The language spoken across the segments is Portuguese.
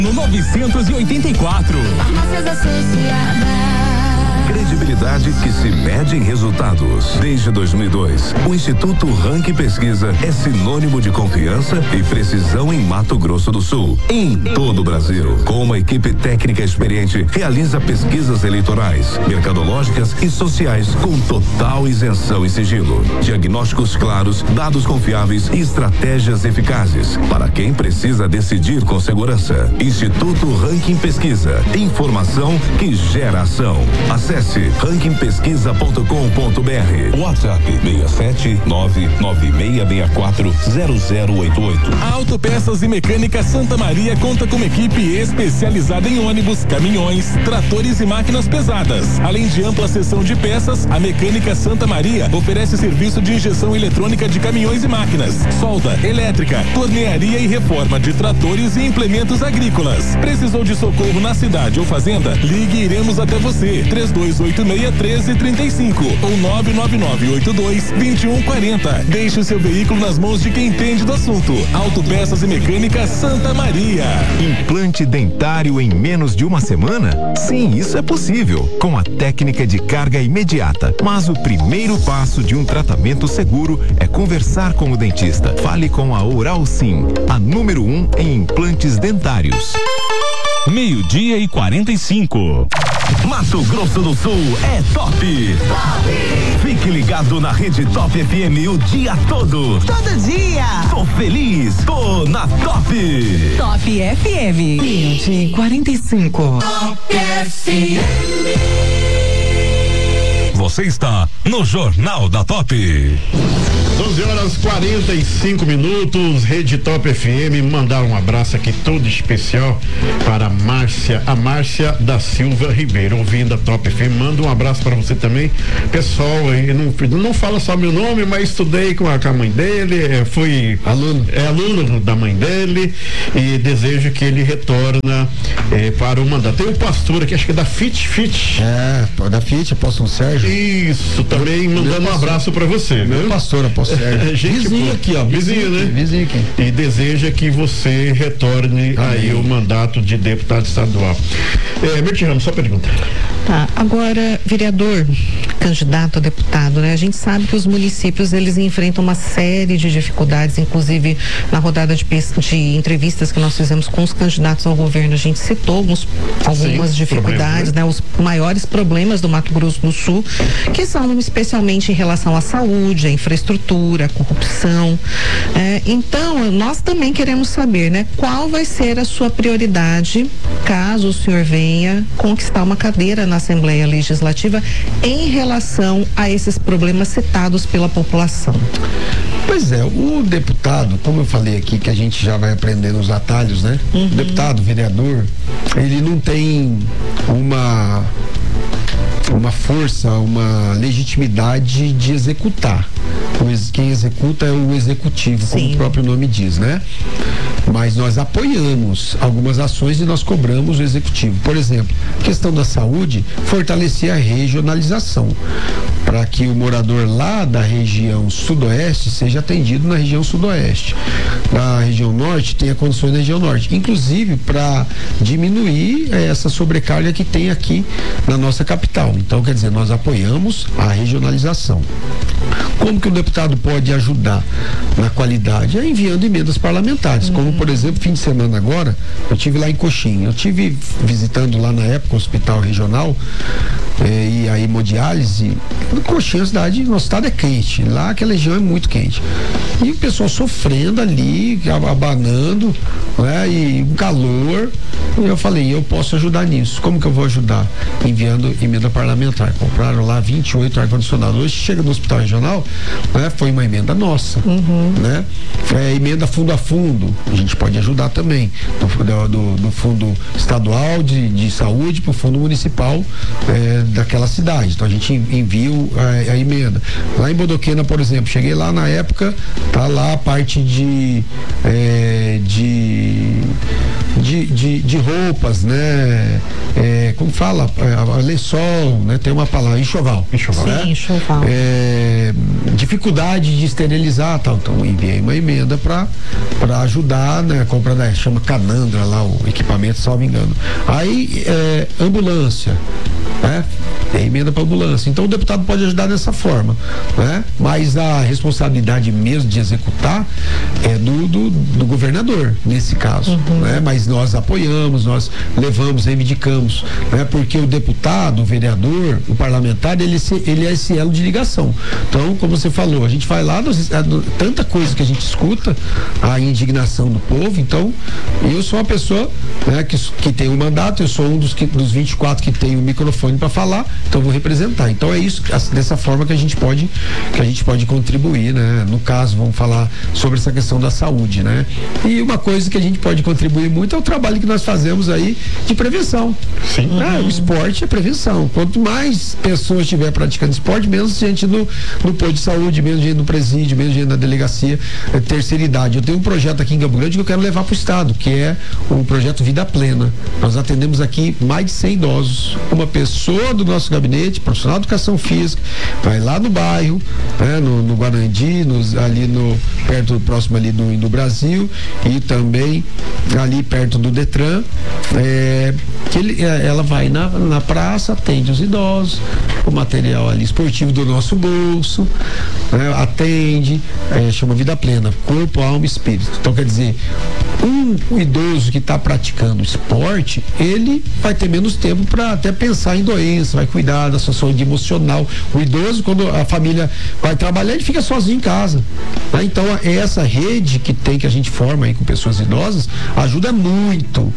No 984. Farmácias Associadas. Credibilidade que se mede em resultados. Desde 2002, o Instituto Ranking Pesquisa é sinônimo de confiança e precisão em Mato Grosso do Sul. Em todo o Brasil, com uma equipe técnica experiente, realiza pesquisas eleitorais, mercadológicas e sociais com total isenção e sigilo. Diagnósticos claros, dados confiáveis e estratégias eficazes para quem precisa decidir com segurança. Instituto Ranking Pesquisa. Informação que gera ação. Acesse rankingpesquisa.com.br. WhatsApp 67996640088. A Autopeças e Mecânica Santa Maria conta com uma equipe especializada em ônibus, caminhões, tratores e máquinas pesadas. Além de ampla seção de peças, a Mecânica Santa Maria oferece serviço de injeção eletrônica de caminhões e máquinas, solda, elétrica, tornearia e reforma de tratores e implementos agrícolas. Precisou de socorro na cidade ou fazenda? Ligue e iremos até você. 3286-1335 ou 99982-2140. Deixe o seu veículo nas mãos de quem entende do assunto. Autopeças e Mecânica Santa Maria. Implante dentário em menos de uma semana? Sim, isso é possível, com a técnica de carga imediata. Mas o primeiro passo de um tratamento seguro é conversar com o dentista. Fale com a Oral Sim, a número 1 em implantes dentários. 12:45. Mato Grosso do Sul é top. Fique ligado na Rede Top FM o dia todo. Todo dia. Tô feliz, tô na Top. Top FM. 12:45. Top FM. Você está no Jornal da Top. 12h45, Rede Top FM. Mandar um abraço aqui todo especial para a Márcia da Silva Ribeiro, ouvindo a Top FM. Manda um abraço para você também, pessoal. Não fala só meu nome, mas estudei com a mãe dele, fui aluno da mãe dele, e desejo que ele retorna para o mandato. Tem o pastor aqui, acho que é da FIT. Da FIT, apóstolo Sérgio. Isso, também mandando um abraço para você, meu né? pastor, apóstolo Sérgio. Vizinho aqui, ó. Vizinho, né? Vizinho aqui. E deseja que você retorne aí o mandato de deputado estadual. Mirti Ramos, só pergunta. Tá, agora, vereador, candidato a deputado, né? A gente sabe que os municípios, eles enfrentam uma série de dificuldades, inclusive na rodada de entrevistas que nós fizemos com os candidatos ao governo, a gente citou algumas dificuldades, né? Os maiores problemas do Mato Grosso do Sul, que são especialmente em relação à saúde, à infraestrutura, à corrupção. Então, nós também queremos saber, né? Qual vai ser a sua prioridade caso o senhor venha conquistar uma cadeira na Assembleia Legislativa em relação a esses problemas citados pela população? Pois é, o deputado, como eu falei aqui, que a gente já vai aprendendo os atalhos, né? O deputado, vereador, ele não tem uma força, uma legitimidade de executar. Quem executa é o executivo, como o próprio nome diz, né? Mas nós apoiamos algumas ações e nós cobramos o executivo. Por exemplo, questão da saúde, fortalecer a regionalização, para que o morador lá da região sudoeste seja atendido na região sudoeste. Na região norte tenha condições na região norte, inclusive para diminuir essa sobrecarga que tem aqui na nossa capital. Então, quer dizer, nós apoiamos a regionalização. Como que o deputado pode ajudar na qualidade? É enviando emendas parlamentares, como por exemplo, fim de semana agora, eu tive lá em Coxim, eu tive visitando lá na época o hospital regional e a hemodiálise. Coxim, nosso estado é quente, lá aquela região é muito quente. E o pessoal sofrendo ali, abanando, né, e um calor. E eu falei, eu posso ajudar nisso. Como que eu vou ajudar? Enviando emenda parlamentar. Compraram lá 28 ar-condicionados. Hoje chega no hospital regional, né, foi uma emenda nossa, né? Emenda fundo a fundo, a gente pode ajudar também, do fundo estadual de saúde para o fundo municipal daquela cidade. Então a gente envia a emenda. Lá em Bodoquena, por exemplo, cheguei lá na época, tá lá a parte de roupas, né? Como fala? Lençol, né? Tem uma palavra, enxoval. Sim, né? enxoval. Dificuldade de esterilizar, tal. Então enviei uma emenda para ajudar, né? A compra chama Canandra lá, o equipamento, salvo engano. Aí, ambulância, né? Tem emenda para ambulância. Então o deputado pode ajudar dessa forma, né? Mas a responsabilidade mesmo de executar é do governador, nesse caso, né? Mas nós apoiamos, nós levamos, reivindicamos, né? Porque o deputado, o vereador, o parlamentar, ele é esse elo de ligação. Então, como você falou, a gente vai lá, tanta coisa que a gente escuta, a indignação do povo. Então, eu sou uma pessoa, né, que tem um mandato, eu sou um dos 24 que tem o microfone para falar, então vou representar. Então é isso, dessa forma que a gente pode contribuir, né? No caso, vamos falar sobre essa questão da saúde, né? E uma coisa que a gente pode contribuir muito é o trabalho que nós fazemos aí de prevenção. Sim. O esporte é prevenção. Quanto mais pessoas estiver praticando esporte, menos gente no posto de saúde, menos gente no presídio, menos gente na delegacia, terceira idade. Eu tenho um projeto aqui em Campo Grande que eu quero levar para o estado, que é o projeto Vida Plena. Nós atendemos aqui mais de 100 idosos. Uma pessoa do nosso gabinete, profissional de educação física, vai lá no bairro, né, no Guarandi, próximo ali do Brasil, e também ali perto do Detran, ela vai na praça, atende os idosos, o material ali esportivo do nosso bolso, né, atende, chama Vida Plena, corpo, alma e espírito. Então, quer dizer, um idoso que está praticando esporte, ele vai ter menos tempo para até pensar em doença, vai cuidar da sua saúde emocional. O idoso, quando a família vai trabalhar, ele fica sozinho em casa, né? Então, essa rede que a gente forma aí com pessoas idosas ajuda muito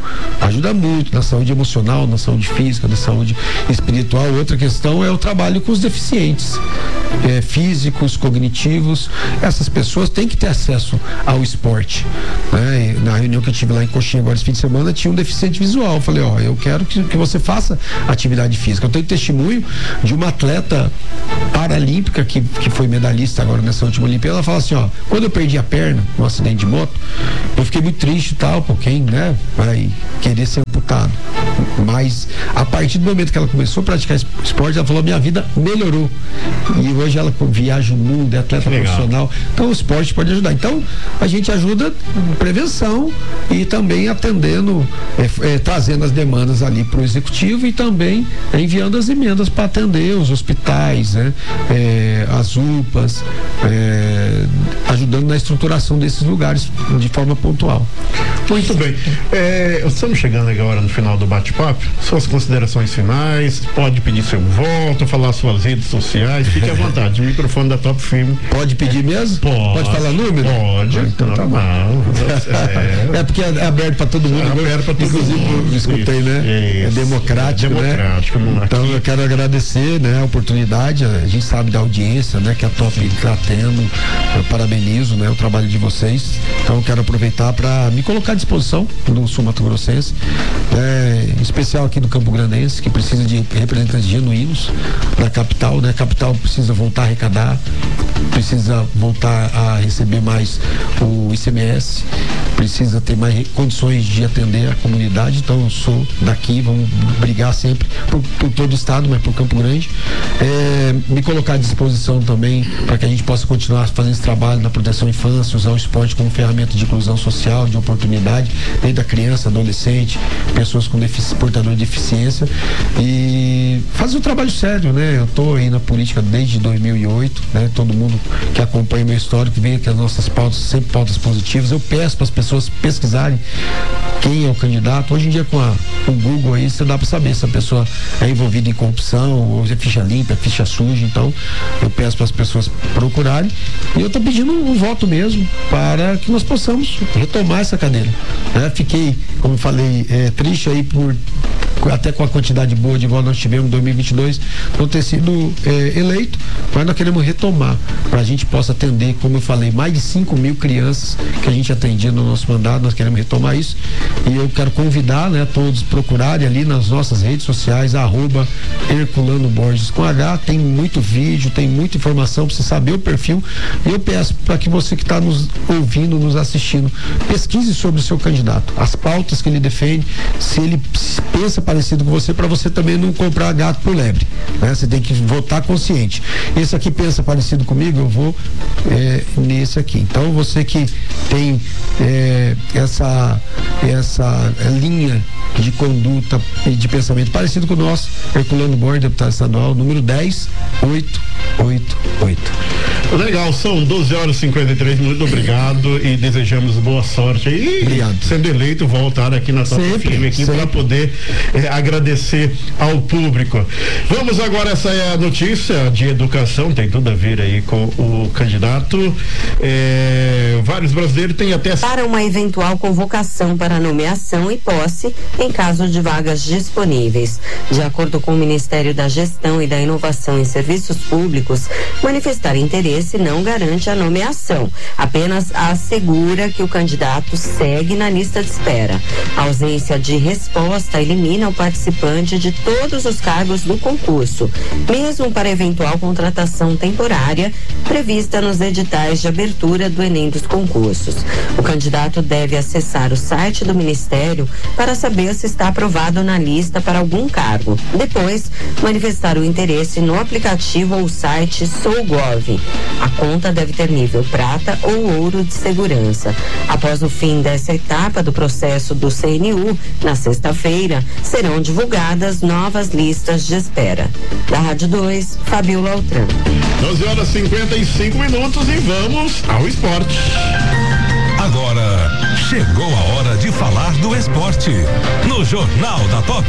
na saúde emocional, na saúde física, na saúde espiritual. Outra questão é o trabalho com os deficientes físicos, cognitivos. Essas pessoas têm que ter acesso ao esporte, né? Na reunião que eu tive lá em Coxinha agora esse fim de semana, tinha um deficiente visual. Eu falei, eu quero que você faça atividade física. Eu tenho testemunho de uma atleta paralímpica que foi medalhista agora nessa última Olimpíada. Ela fala assim, quando eu perdi a perna no acidente de moto, eu fiquei muito triste e tal, por quem, né, vai querer ser amputado. Mas a partir do momento que ela começou a praticar esporte, ela falou, minha vida melhorou. E hoje ela viaja o mundo, é atleta profissional. Então o esporte pode ajudar. Então a gente ajuda em prevenção e também atendendo, trazendo as demandas ali para o executivo e também enviando as emendas para atender os hospitais, né? As UPAs, ajudando na estruturação desses lugares de forma pontual. Muito bem. Estamos chegando agora no final do bate-papo. Suas considerações finais, pode pedir seu voto, falar suas redes sociais, fique à vontade. O microfone da Top FM. Pode pedir mesmo? Pode falar número? Pode. Então tá mal. Porque é aberto para todo mundo. Inclusive, eu escutei, né? É democrático, né? Então eu quero agradecer, né, a oportunidade. A gente sabe da audiência, né, que a Top está tendo. Eu parabenizo, né, o trabalho de vocês. Então eu quero aproveitar para me colocar à disposição do Sul Mato Grossense, em especial aqui do Campo Grandense, que precisa de representantes genuínos da capital, né? A capital precisa voltar a arrecadar, precisa voltar a receber mais o ICMS, precisa ter mais condições de atender a comunidade. Então eu sou daqui, vamos brigar sempre por todo o estado, mas por Campo Grande, me colocar à disposição também para que a gente possa continuar fazendo esse trabalho na proteção à infância, usar o esporte como ferramenta de inclusão social, de oportunidade, desde a criança, adolescente, pessoas com portador de deficiência, e fazer um trabalho sério, né? Eu estou aí na política desde 2008, né? Todo mundo que acompanha meu histórico vê que as nossas pautas, sempre pautas positivas. Eu peço para as pessoas pesquisarem quem é o candidato. Hoje em dia com o Google aí, você dá para saber se a pessoa é envolvida em corrupção, ou é ficha limpa, é ficha suja. Então eu peço para as pessoas procurarem, e eu estou pedindo um voto mesmo para que nós possamos retomar essa cadeira, né? Fiquei, como falei, triste aí por até com a quantidade boa de votos nós tivemos em 2022, não ter sido eleito, mas nós queremos retomar, para a gente possa atender, como eu falei, mais de 5.000 crianças que a gente atendia no nosso mandato, nós queremos retomar isso, e eu quero convidar, né, a todos procurarem ali nas nossas redes sociais, @Herculano Borges com H, tem muito vídeo, tem muita informação para você saber o perfil, e eu peço para que você que está nos ouvindo, nos assistindo, pesquise sobre o seu candidato, as pautas que ele defende, se ele pensa parecido com você, para você também não comprar gato por lebre, né? Você tem que votar consciente. Esse aqui pensa parecido comigo, eu vou nesse aqui. Então você que tem essa linha de conduta e de pensamento parecido com o nosso, Herculano Borges, deputado estadual, número 10888. Legal, são 12h53, obrigado e desejamos boa sorte aí. Obrigado. Sendo eleito, voltar aqui na Top FM aqui para poder agradecer ao público. Vamos agora, essa é a notícia de educação, tem tudo a ver aí com o candidato. Vários brasileiros têm até para uma eventual convocação para nomeação e posse em caso de vagas disponíveis. De acordo com o Ministério da Gestão e da Inovação em Serviços Públicos, manifestar interesse não garante a nomeação, apenas assegura que o candidato segue na lista de espera. A ausência de resposta elimina o participante de todos os cargos do concurso, mesmo para eventual contratação temporária prevista nos editais de abertura do Enem dos concursos. O candidato deve acessar o site do Ministério para saber se está aprovado na lista para algum cargo. Depois, manifestar o interesse no aplicativo ou site SouGov. A conta deve ter nível prata ou ouro de segurança. Após o fim dessa etapa do processo do CNU, na sexta-feira, serão divulgadas novas listas de espera. Da Rádio 2, Fabiola Altran. 12h55 e vamos ao esporte. Agora, chegou a hora de falar do esporte no Jornal da Top.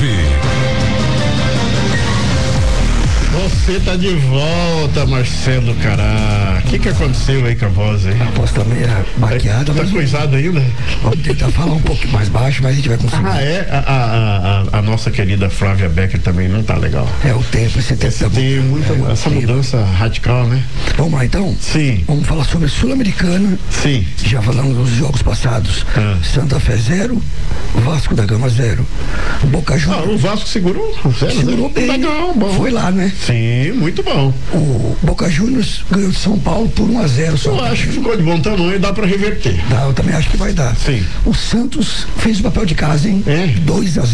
Você tá de volta, Marcelo Cará. O que aconteceu aí com a voz aí? A voz tá meio baqueada. Tá coisado ainda? Vamos tentar falar um pouco mais baixo, mas a gente vai conseguir. A nossa querida Flávia Becker também não tá legal. É o tempo, esse tempo tá tem muita essa mudança radical, né? Vamos lá então? Sim. Vamos falar sobre Sul-Americana. Sim. Já falamos dos jogos passados. Santa Fé 0, Vasco da Gama 0. Boca Juniors. O Vasco segurou 0. Segurou bem. Legal, bom. Foi lá, né? Sim, muito bom. O Boca Juniors ganhou de São Paulo por 1-0 só. Eu acho que ficou de bom tamanho e dá pra reverter. Eu também acho que vai dar. Sim. O Santos fez o papel de casa, hein? 2-0.